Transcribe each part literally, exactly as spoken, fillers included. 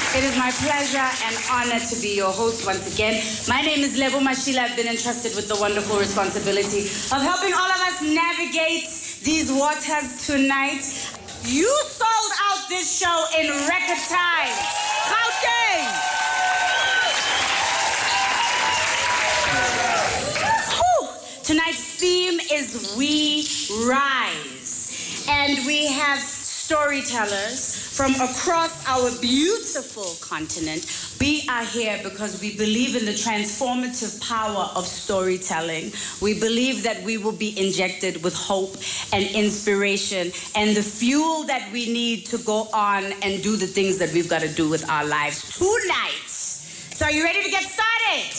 It is my pleasure and honor to be your host once again. My name is Lebo Mashila. I've been entrusted with the wonderful responsibility of helping all of us navigate these waters tonight. You sold out this show in record time. Gauteng! Whew. Tonight's theme is We Rise. And we have storytellers from across our beautiful continent. We are here because we believe in the transformative power of storytelling. We believe that we will be injected with hope and inspiration and the fuel that we need to go on and do the things that we've got to do with our lives tonight. So are you ready to get started?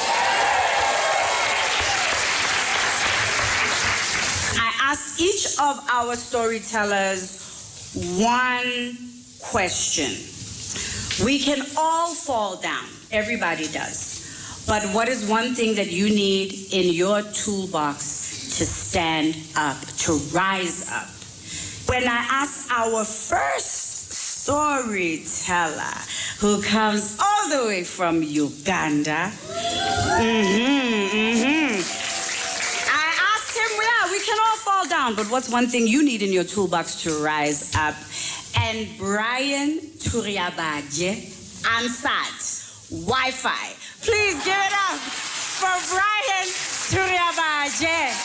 I ask each of our storytellers one question. We can all fall down. Everybody does. But what is one thing that you need in your toolbox to stand up, to rise up? When I ask our first storyteller, who comes all the way from Uganda, mm-hmm, mm-hmm. I asked him, yeah, we can all fall down, but what's one thing you need in your toolbox to rise up? And Brian Turiabaje answered, Wi-Fi. Please give it up for Brian Turiabaje.